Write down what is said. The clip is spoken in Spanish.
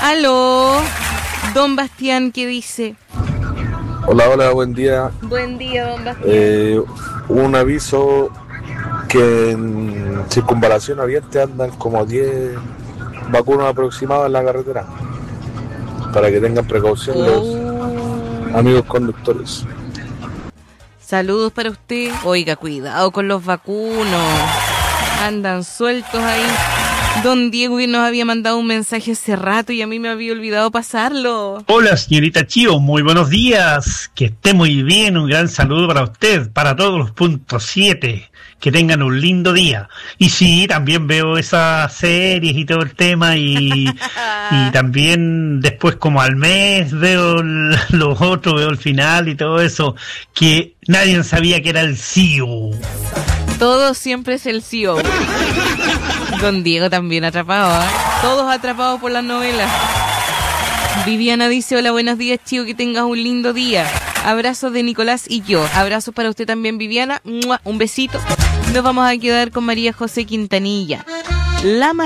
Aló, don Bastián, ¿qué dice? Hola, buen día. Buen día, don Bastián. Un aviso que en circunvalación abierta andan como 10 vacunos aproximados en la carretera, para que tengan precaución los amigos conductores. Saludos para usted. Oiga, cuidado con los vacunos. Andan sueltos ahí. Don Diego, que nos había mandado un mensaje hace rato y a mí me había olvidado pasarlo. Hola, señorita Chío, muy buenos días. Que esté muy bien, un gran saludo para usted, para todos los puntos 7. Que tengan un lindo día. Y sí, también veo esas series y todo el tema y también después como al mes veo los otros, veo el final y todo eso, que nadie sabía que era el CEO. Todo siempre es el CEO. Don Diego también atrapado, ¿eh? Todos atrapados por las novelas. Viviana dice, hola, buenos días, Chío, que tengas un lindo día. Abrazos de Nicolás y yo. Abrazos para usted también, Viviana. Un besito. Nos vamos a quedar con María José Quintanilla. La